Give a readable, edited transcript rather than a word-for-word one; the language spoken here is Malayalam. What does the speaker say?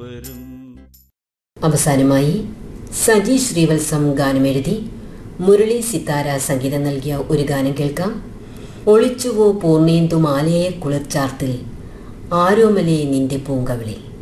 അവസാനമായി സജി ശ്രീവത്സം ഗാനമെഴുതി മുരളി സിത്താര സംഗീതം നൽകിയ ഒരു ഗാനം കേൾക്കാം. ഒളിച്ചുവോ പൂർണേന്ദു മാലയെ കുളിർച്ചാർത്തിൽ ആരോമലേ നിന്റെ പൂങ്കവിളിൽ.